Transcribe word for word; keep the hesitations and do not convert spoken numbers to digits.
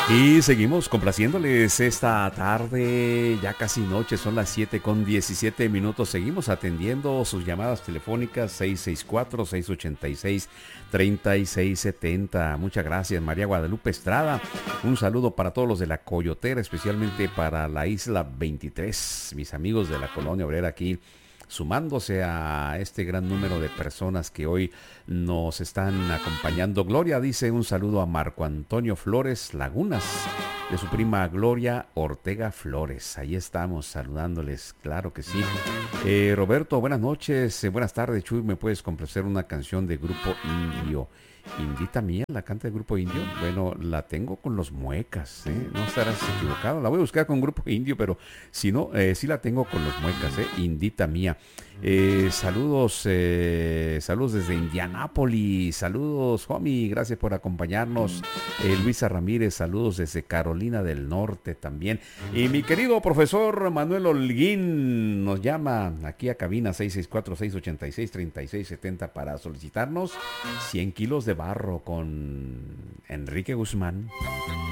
Y seguimos complaciéndoles esta tarde, ya casi noche, son las siete con diecisiete minutos. Seguimos atendiendo sus llamadas telefónicas seis seis cuatro, seis ocho seis, tres seis siete cero. Muchas gracias, María Guadalupe Estrada. Un saludo para todos los de la Coyotera, especialmente para la Isla veintitrés, mis amigos de la Colonia Obrera aquí, sumándose a este gran número de personas que hoy nos están acompañando. Gloria dice un saludo a Marco Antonio Flores Lagunas, de su prima Gloria Ortega Flores. Ahí estamos saludándoles, claro que sí. Eh, Roberto, buenas noches, eh, buenas tardes, Chuy, ¿me puedes complacer una canción de Grupo Indio? Indita Mía, la canta el Grupo Indio. Bueno, la tengo con los Muecas, ¿eh? No estarás equivocado. La voy a buscar con Grupo Indio, pero si no, eh, sí la tengo con los Muecas, ¿eh? Indita Mía. Eh, saludos, eh, saludos desde Indianápolis. Saludos, homie, gracias por acompañarnos. Eh, Luisa Ramírez, saludos desde Carolina del Norte también. Y mi querido profesor Manuel Holguín nos llama aquí a cabina seis seis cuatro, seis ocho seis, tres seis siete cero para solicitarnos cien kilos de barro con Enrique Guzmán.